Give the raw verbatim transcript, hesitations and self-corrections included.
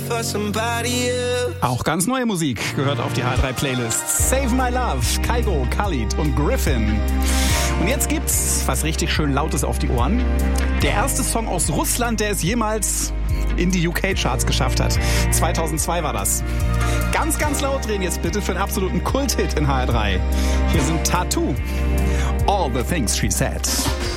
for somebody else. Auch ganz neue Musik gehört auf die H drei Playlist. Save My Love, Kygo, Khalid und Griffin. Und jetzt gibt's was richtig schön Lautes auf die Ohren. Der erste Song aus Russland, der es jemals in die U K-Charts geschafft hat. zweitausendzwei war das. Ganz, ganz laut drehen jetzt bitte für einen absoluten Kult-Hit in H R drei. Hier sind Tattoo. All the Things She Said.